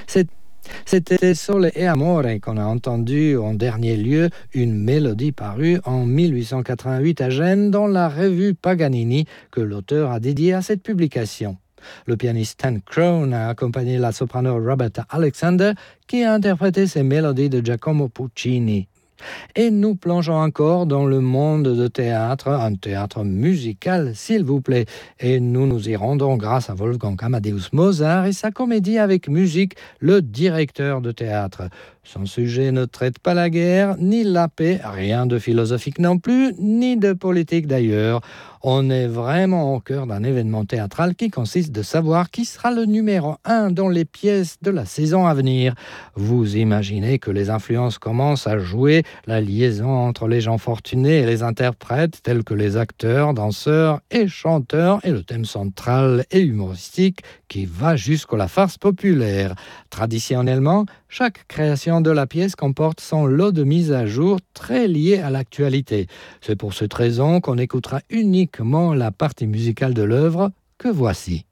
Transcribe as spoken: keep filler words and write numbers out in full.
C'était Sole e Amore qu'on a entendu en dernier lieu, une mélodie parue en dix-huit cent quatre-vingt-huit à Gênes dans la revue Paganini que l'auteur a dédiée à cette publication. Le pianiste Stan Crone a accompagné la soprano Roberta Alexander qui a interprété ces mélodies de Giacomo Puccini. Et nous plongeons encore dans le monde de théâtre, un théâtre musical s'il vous plaît. Et nous nous y rendons grâce à Wolfgang Amadeus Mozart et sa comédie avec musique, Le directeur de théâtre. Son sujet ne traite pas la guerre, ni la paix, rien de philosophique non plus, ni de politique d'ailleurs. On est vraiment au cœur d'un événement théâtral qui consiste de savoir qui sera le numéro un dans les pièces de la saison à venir. Vous imaginez que les influences commencent à jouer, la liaison entre les gens fortunés et les interprètes, tels que les acteurs, danseurs et chanteurs, et le thème central et humoristique qui va jusqu'à la farce populaire. Traditionnellement, chaque création de la pièce comporte son lot de mises à jour très liées à l'actualité. C'est pour cette raison qu'on écoutera uniquement la partie musicale de l'œuvre que voici.